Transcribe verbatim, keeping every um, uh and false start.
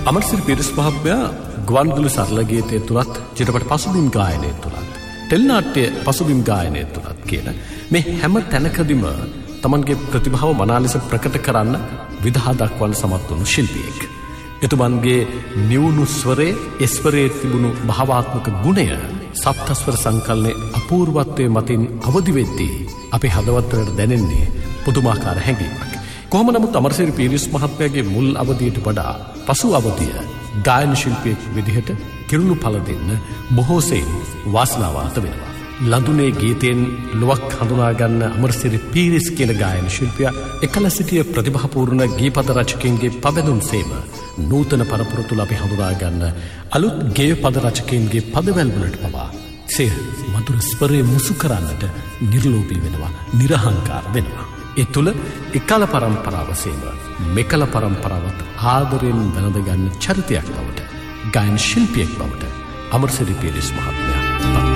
අමරසිරි පීරිස් මහත්මයා ගුවන්විදුලි සරල ගීතය තුලත් චිත්‍රපට පසුබිම් ගායනය තුලත් ටෙලිනාට්‍ය පසුබිම් ගායනය තුලත් කියන මේ හැම තැනකදීම තමන්ගේ ප්‍රතිභාව මනා ලෙස ප්‍රකට කරන්න විදහා දක්වන්න සමත් වුණු ශිල්පියෙක්. එතුමන්ගේ නිවුණු ස්වරයේ ස්වරයේ තිබුණු භාවාත්මක ගුණය සප්තස්වර සංකලනයේ අපූර්වත්වයේ මතින් අවදි වෙද්දී අපේ හදවතට දැනෙන්නේ පුදුමාකාර හැඟීමක්. කොහොම නමුත් අමරසිරි පීරිස් මහත්මයාගේ මුල් අවධියට වඩා පසු අවධිය ගායන ශිල්පියෙක් විදිහට කිරුණු පළ දෙන්න බොහෝ සෙයින් වාසනාවන්ත වෙනවා. ලඳුනේ ගීතයෙන් ලොවක් හඳුනා ගන්න අමරසිරි පීරිස් කියන ගායන ශිල්පියා එකල සිටිය ප්‍රතිභාපූර්ණ ගීපද රචකයින්ගේ පබඳුන් සේම නූතන පරපුර තුල අපි හඳුනා ගන්න අලුත් ගේය පද රචකයින්ගේ පදවැල් වලට පවා සිය මధుර ස්වරයේ මුසු කරන්නට නිර්ලෝභී වෙනවා, නිර්හංකාර වෙනවා. ඒ තුල එකල පරම්පරාව සේම මෙකල පරම්පරාවත් ආදරයෙන් වැළඳ ගන්න චරිතයක් බවට, ගායන ශිල්පියෙක් බවට අමරසිරි පීරිස් මහත්මයා